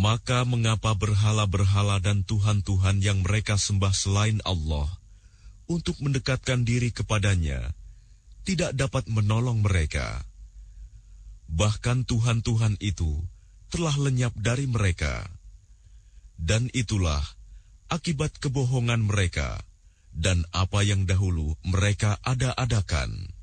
Maka mengapa berhala-berhala dan tuhan-tuhan yang mereka sembah selain Allah untuk mendekatkan diri kepadanya tidak dapat menolong mereka? Bahkan tuhan-tuhan itu telah lenyap dari mereka. Dan itulah akibat kebohongan mereka dan apa yang dahulu mereka ada-adakan.